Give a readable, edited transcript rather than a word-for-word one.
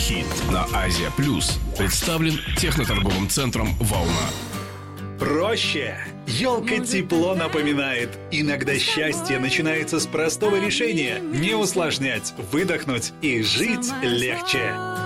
хит на Азия Плюс представлен техноторговым центром «Волна». Проще. Елка тепло напоминает. Иногда счастье начинается с простого решения. Не усложнять, выдохнуть и жить легче.